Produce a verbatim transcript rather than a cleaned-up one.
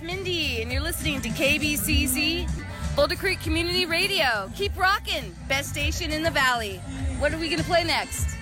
Mindy, and you're listening to K B C Z, Boulder Creek Community Radio. Keep rocking. Best station in the valley. What are we going to play next?